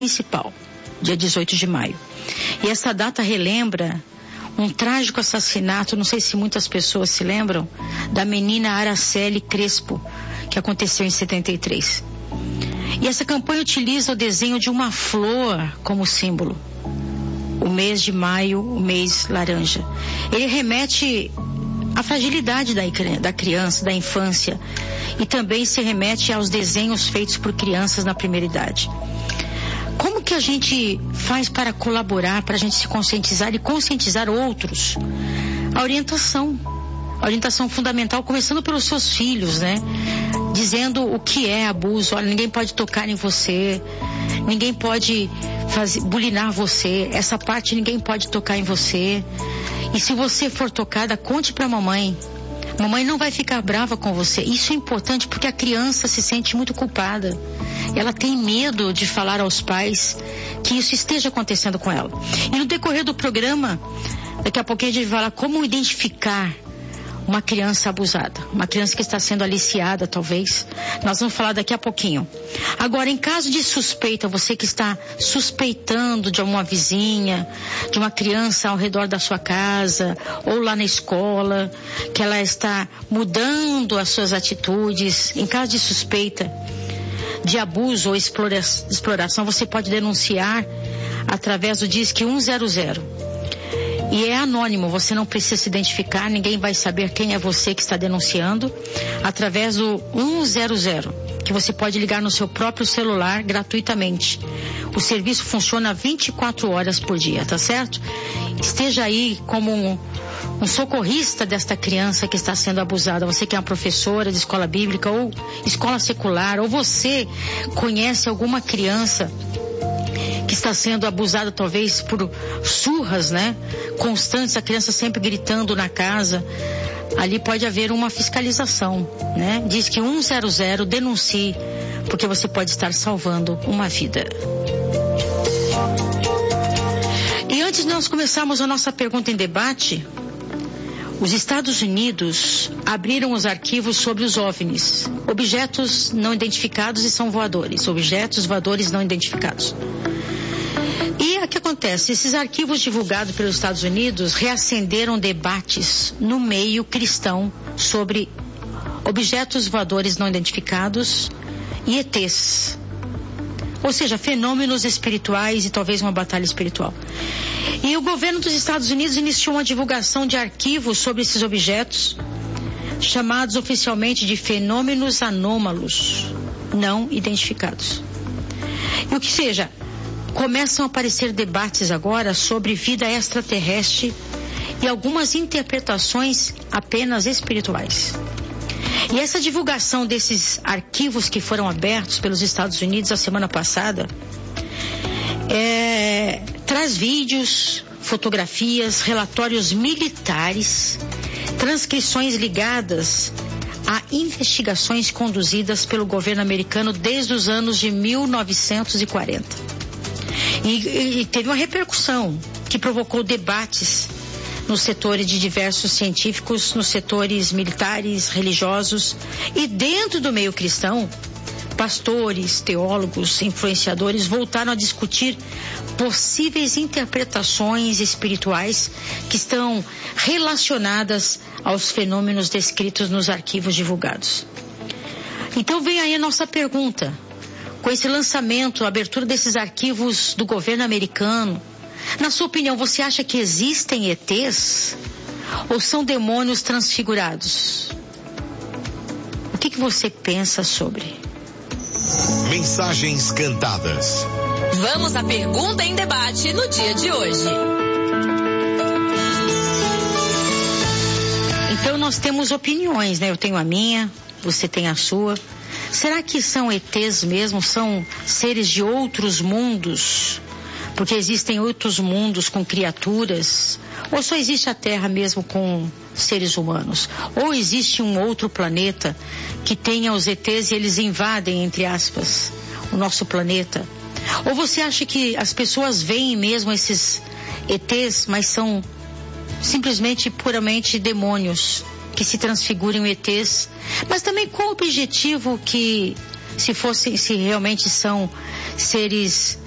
municipal, dia 18 de maio. E essa data relembra um trágico assassinato, não sei se muitas pessoas se lembram, da menina Araceli Crespo, que aconteceu em 73. E essa campanha utiliza o desenho de uma flor como símbolo. O mês de maio, o mês laranja. Ele remete à fragilidade da criança, da infância, e também se remete aos desenhos feitos por crianças na primeira idade. Como que a gente faz para colaborar, para a gente se conscientizar e conscientizar outros? A orientação fundamental, começando pelos seus filhos, né? Dizendo o que é abuso. Olha, ninguém pode tocar em você, ninguém pode bulinar você, essa parte ninguém pode tocar em você. E se você for tocada, conte para a mamãe. Mamãe não vai ficar brava com você. Isso é importante porque a criança se sente muito culpada. Ela tem medo de falar aos pais que isso esteja acontecendo com ela. E no decorrer do programa, daqui a pouquinho a gente vai falar como identificar uma criança abusada, uma criança que está sendo aliciada, talvez. Nós vamos falar daqui a pouquinho. Agora, em caso de suspeita, você que está suspeitando de uma vizinha, de uma criança ao redor da sua casa, ou lá na escola, que ela está mudando as suas atitudes, em caso de suspeita de abuso ou exploração, você pode denunciar através do Disque 100. E é anônimo, você não precisa se identificar, ninguém vai saber quem é você que está denunciando, através do 100, que você pode ligar no seu próprio celular gratuitamente. O serviço funciona 24 horas por dia, tá certo? Esteja aí como um socorrista desta criança que está sendo abusada. Você que é uma professora de escola bíblica ou escola secular, ou você conhece alguma criança que está sendo abusada talvez por surras, né? Constantes, a criança sempre gritando na casa. Ali pode haver uma fiscalização, né? Diz que 100, denuncie, porque você pode estar salvando uma vida. E antes de nós começarmos a nossa pergunta em debate, os Estados Unidos abriram os arquivos sobre os OVNIs, objetos não identificados e são voadores, objetos voadores não identificados. E o que acontece? Esses arquivos divulgados pelos Estados Unidos reacenderam debates no meio cristão sobre objetos voadores não identificados e ETs. Ou seja, fenômenos espirituais e talvez uma batalha espiritual. E o governo dos Estados Unidos iniciou uma divulgação de arquivos sobre esses objetos, chamados oficialmente de fenômenos anômalos não identificados. E o que seja, começam a aparecer debates agora sobre vida extraterrestre e algumas interpretações apenas espirituais. E essa divulgação desses arquivos que foram abertos pelos Estados Unidos a semana passada traz vídeos, fotografias, relatórios militares, transcrições ligadas a investigações conduzidas pelo governo americano desde os anos de 1940. E teve uma repercussão que provocou debates nos setores de diversos científicos, nos setores militares, religiosos e dentro do meio cristão, pastores, teólogos, influenciadores voltaram a discutir possíveis interpretações espirituais que estão relacionadas aos fenômenos descritos nos arquivos divulgados. Então vem aí a nossa pergunta. Com esse lançamento, a abertura desses arquivos do governo americano, na sua opinião, você acha que existem ETs ou são demônios transfigurados? O que você pensa sobre? Mensagens cantadas. Vamos à pergunta em debate no dia de hoje. Então nós temos opiniões, né? Eu tenho a minha, você tem a sua. Será que são ETs mesmo? São seres de outros mundos? Porque existem outros mundos com criaturas? Ou só existe a Terra mesmo com seres humanos? Ou existe um outro planeta que tenha os ETs e eles invadem, entre aspas, o nosso planeta? Ou você acha que as pessoas veem mesmo esses ETs, mas são simplesmente puramente demônios que se transfiguram em ETs? Mas também com o objetivo que, se realmente são seres